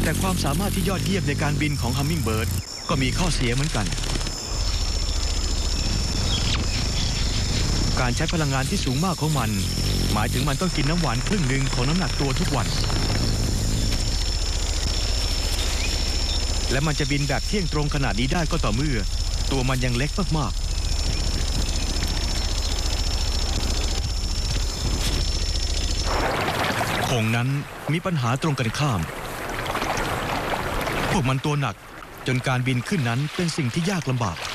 แต่ความสามารถที่ยอดเยี่ยมในการบินของฮัมมิงเบิร์ดก็มีข้อเสียเหมือนกันการใช้พลังงานที่สูงมากของมันหมายถึงมันต้องกินน้ำหวานครึ่งหนึ่งของน้ำหนักตัวทุกวันและมันจะบินแบบเที่ยงตรงขนาดนี้ได้ก็ต่อเมื่อตัวมันยังเล็กมากๆโขงนั้นมีปัญหาตรงกันข้ามพวกมันตัวหนักจนการบินขึ้นนั้นเป็นสิ่งที่ยากลำบาก